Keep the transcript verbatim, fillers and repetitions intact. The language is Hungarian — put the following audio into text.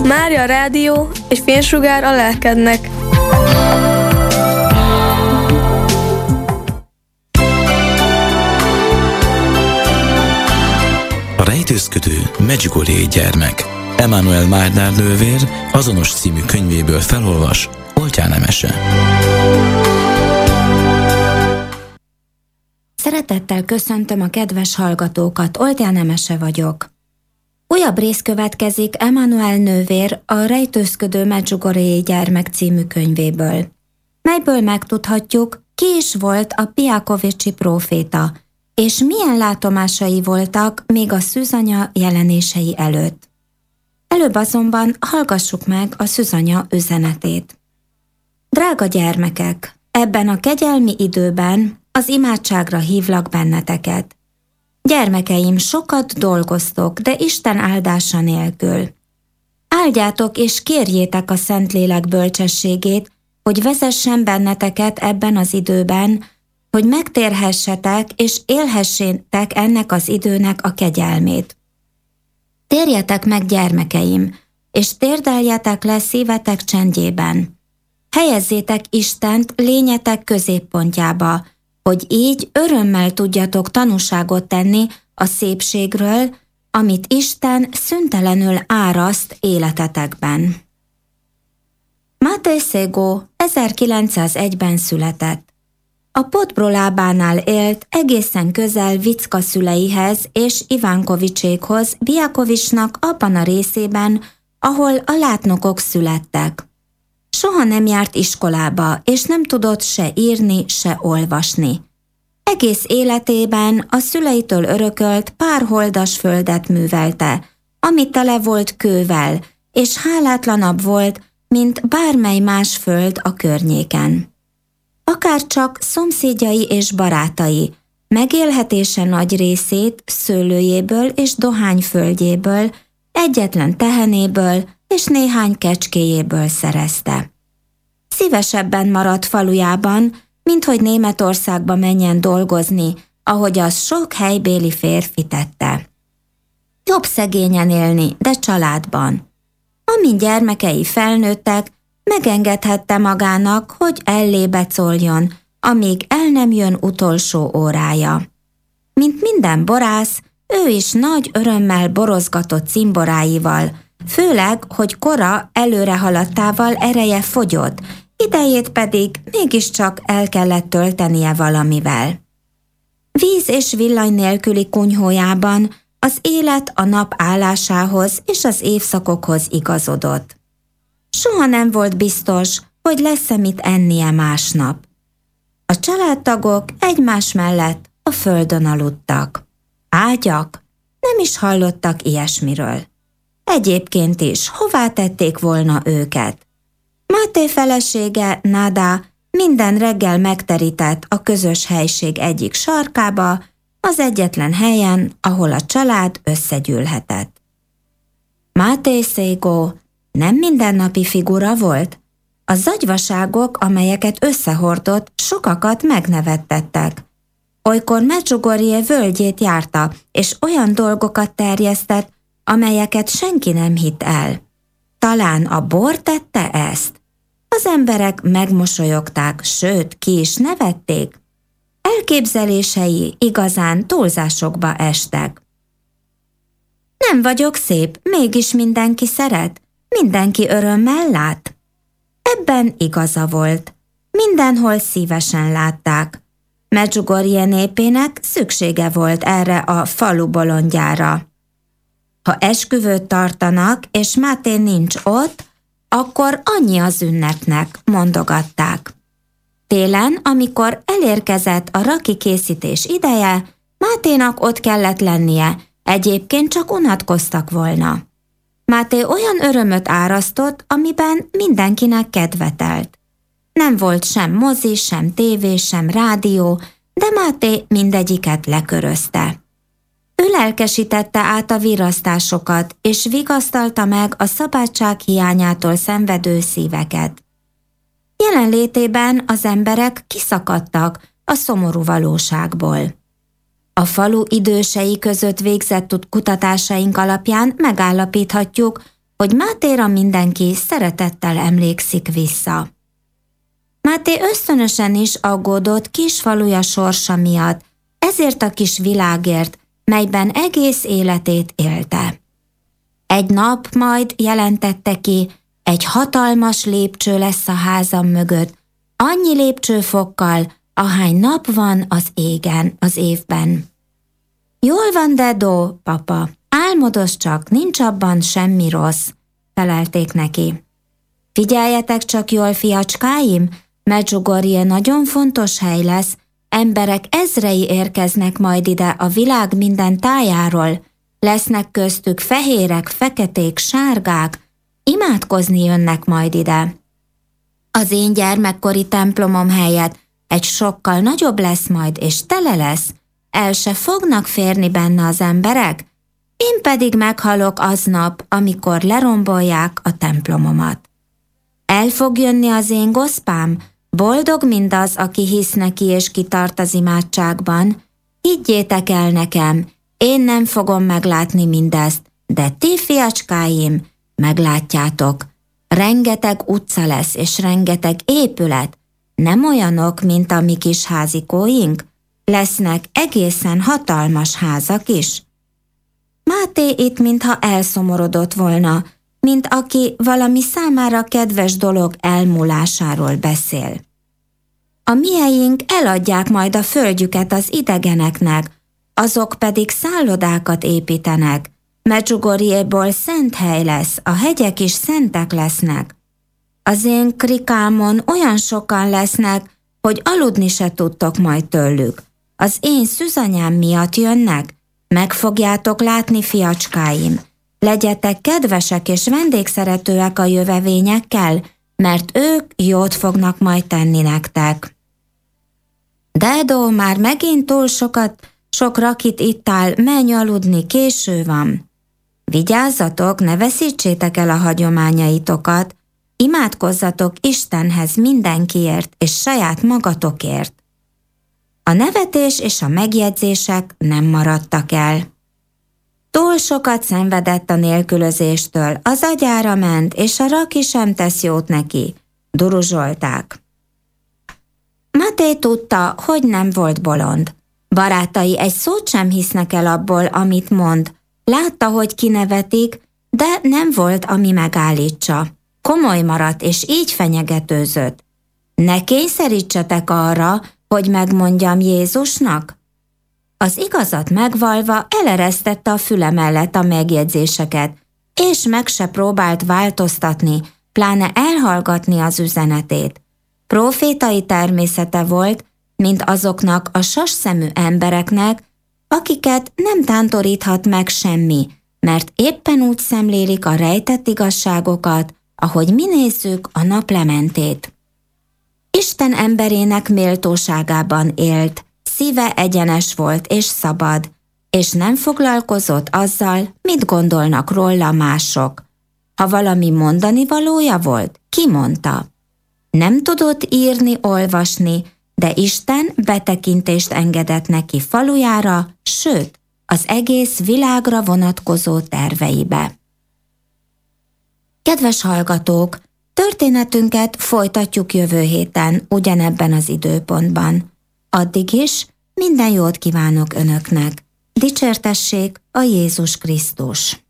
Mária Rádió és fénysugár a lelkednek. A rejtőzködő Medjugorje gyermek. Emmanuel Márnár nővér azonos című könyvéből felolvas Oltján Emese. Szeretettel köszöntöm a kedves hallgatókat, Oltján Emese vagyok. Újabb rész következik Emmanuel nővér a Rejtőzködő Medjugorje gyermek című könyvéből, melyből megtudhatjuk, ki is volt a Piakovicsi próféta, és milyen látomásai voltak még a szűzanya jelenései előtt. Előbb azonban hallgassuk meg a szűzanya üzenetét. Drága gyermekek, ebben a kegyelmi időben az imádságra hívlak benneteket. Gyermekeim, sokat dolgoztok, de Isten áldása nélkül. Áldjátok és kérjétek a Szentlélek bölcsességét, hogy vezessen benneteket ebben az időben, hogy megtérhessetek és élhessétek ennek az időnek a kegyelmét. Térjetek meg, gyermekeim, és térdeljetek le szívetek csendjében. Helyezzétek Istent lényetek középpontjába, hogy így örömmel tudjatok tanúságot tenni a szépségről, amit Isten szüntelenül áraszt életetekben. Máté Szégó ezerkilencszázegyben született. A Podbrolábánál élt egészen közel Vicka szüleihez és Ivánkovicsékhoz, Biakovicsnak abban a részében, ahol a látnokok születtek. Soha nem járt iskolába, és nem tudott se írni, se olvasni. Egész életében a szüleitől örökölt pár holdas földet művelte, ami tele volt kővel, és hálátlanabb volt, mint bármely más föld a környéken. Akárcsak szomszédjai és barátai megélhetése nagy részét szőlőjéből és dohányföldjéből, egyetlen tehenéből és néhány kecskéjéből szerezte. Szívesebben maradt falujában, mint hogy Németországba menjen dolgozni, ahogy az sok helybéli férfi tette. Jobb szegényen élni, de családban. Amint gyermekei felnőttek, megengedhette magának, hogy ellébecoljon, amíg el nem jön utolsó órája. Mint minden borász, ő is nagy örömmel borozgatott cimboráival, főleg, hogy kora előre haladtával ereje fogyott, idejét pedig mégiscsak el kellett töltenie valamivel. Víz és villany nélküli kunyhójában az élet a nap állásához és az évszakokhoz igazodott. Soha nem volt biztos, hogy lesz-e mit ennie másnap. A családtagok egymás mellett a földön aludtak. Ágyak? Nem is hallottak ilyesmiről. Egyébként is hová tették volna őket? Máté felesége, Nada, minden reggel megterített a közös helység egyik sarkába, az egyetlen helyen, ahol a család összegyűlhetett. Máté Szégó nem mindennapi figura volt? A zagyvaságok, amelyeket összehordott, sokakat megnevettettek. Olykor Medjugorje völgyét járta, és olyan dolgokat terjesztett, amelyeket senki nem hitt el. Talán a bor tette ezt? Az emberek megmosolyogták, sőt, ki is nevették. Elképzelései igazán túlzásokba estek. Nem vagyok szép, mégis mindenki szeret, mindenki örömmel lát. Ebben igaza volt. Mindenhol szívesen látták. Medjugorje népének szüksége volt erre a falu bolondjára. Ha esküvőt tartanak, és Máté nincs ott, akkor annyi az ünnepnek, mondogatták. Télen, amikor elérkezett a raki készítés ideje, Máténak ott kellett lennie, egyébként csak unatkoztak volna. Máté olyan örömöt árasztott, amiben mindenkinek kedve telt. Nem volt sem mozi, sem tévé, sem rádió, de Máté mindegyiket lekörözte. Ő lelkesítette át a virrasztásokat, és vigasztalta meg a szabadság hiányától szenvedő szíveket. Jelenlétében az emberek kiszakadtak a szomorú valóságból. A falu idősei között végzett kutatásaink alapján megállapíthatjuk, hogy Mátéra mindenki szeretettel emlékszik vissza. Máté ösztönösen is aggódott kis faluja sorsa miatt, ezért a kis világért, melyben egész életét élte. Egy nap majd, jelentette ki, egy hatalmas lépcső lesz a házam mögött, annyi lépcsőfokkal, ahány nap van az égen, az évben. Jól van, Dedó, papa, álmodos csak, nincs abban semmi rossz, felelték neki. Figyeljetek csak jól, fiacskáim, Medjugorje nagyon fontos hely lesz, emberek ezrei érkeznek majd ide a világ minden tájáról, lesznek köztük fehérek, feketék, sárgák, imádkozni jönnek majd ide. Az én gyermekkori templomom helyett egy sokkal nagyobb lesz majd, és tele lesz, el se fognak férni benne az emberek, én pedig meghalok aznap, amikor lerombolják a templomomat. El fog jönni az én goszpám, boldog mindaz, aki hisz neki és kitart az imádságban. Higgyétek el nekem, én nem fogom meglátni mindezt, de ti, fiacskáim, meglátjátok. Rengeteg utca lesz, és rengeteg épület, nem olyanok, mint a mi kis házikóink, lesznek egészen hatalmas házak is. Máté itt mintha elszomorodott volna, mint aki valami számára kedves dolog elmúlásáról beszél. A mieink eladják majd a földjüket az idegeneknek, azok pedig szállodákat építenek. Medjugorjéból szent hely lesz, a hegyek is szentek lesznek. Az én krikámon olyan sokan lesznek, hogy aludni se tudtok majd tőlük. Az én szűzanyám miatt jönnek, meg fogjátok látni, fiacskáim. Legyetek kedvesek és vendégszeretőek a jövevényekkel, mert ők jót fognak majd tenni nektek. Dedó, már megint túl sokat, sok rakit ittál, menj aludni, késő van. Vigyázzatok, ne veszítsétek el a hagyományaitokat, imádkozzatok Istenhez mindenkiért és saját magatokért. A nevetés és a megjegyzések nem maradtak el. Túl sokat szenvedett a nélkülözéstől, az agyára ment, és a raki sem tesz jót neki, duruzsolták. Máté tudta, hogy nem volt bolond. Barátai egy szót sem hisznek el abból, amit mond. Látta, hogy kinevetik, de nem volt, ami megállítsa. Komoly maradt, és így fenyegetőzött. Ne kényszerítsetek arra, hogy megmondjam Jézusnak? Az igazat megvalva eleresztette a füle mellett a megjegyzéseket, és meg se próbált változtatni, pláne elhallgatni az üzenetét. Profétai természete volt, mint azoknak a sasszemű embereknek, akiket nem tántoríthat meg semmi, mert éppen úgy szemlélik a rejtett igazságokat, ahogy mi nézzük a naplementét. Isten emberének méltóságában élt, szíve egyenes volt és szabad, és nem foglalkozott azzal, mit gondolnak róla mások. Ha valami mondani valója volt, kimondta. Nem tudott írni, olvasni, de Isten betekintést engedett neki falujára, sőt, az egész világra vonatkozó terveibe. Kedves hallgatók, történetünket folytatjuk jövő héten, ugyanebben az időpontban. Addig is minden jót kívánok önöknek. Dicsértessék a Jézus Krisztus!